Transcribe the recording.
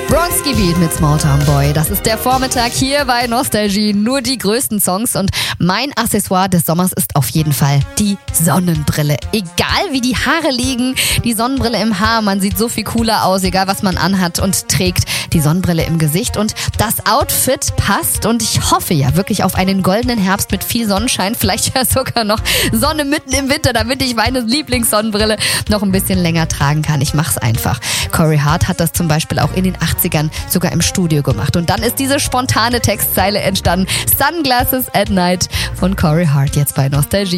Bronski Beat mit Small Town Boy. Das ist der Vormittag hier bei Nostalgie. Nur die größten Songs und mein Accessoire des Sommers ist auf jeden Fall die Sonnenbrille. Egal wie die Haare liegen, die Sonnenbrille im Haar, man sieht so viel cooler aus, egal was man anhat und trägt. Die Sonnenbrille im Gesicht und das Outfit passt und ich hoffe ja wirklich auf einen goldenen Herbst mit viel Sonnenschein, vielleicht ja sogar noch Sonne mitten im Winter, damit ich meine Lieblingssonnenbrille noch ein bisschen länger tragen kann. Ich mach's einfach. Corey Hart hat das zum Beispiel auch in den 80ern sogar im Studio gemacht. Und dann ist diese spontane Textzeile entstanden. Sunglasses at Night von Corey Hart jetzt bei Nostalgie.